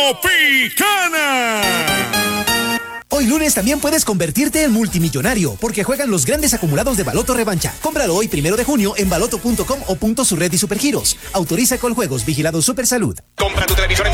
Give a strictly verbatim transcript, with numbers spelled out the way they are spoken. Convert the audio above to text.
Tropicana. Hoy lunes también puedes convertirte en multimillonario, porque juegan los grandes acumulados de Baloto Revancha. Cómpralo hoy primero de junio en baloto punto com o punto su red y supergiros. Autoriza Coljuegos, vigilado Supersalud. Compra tu televisor en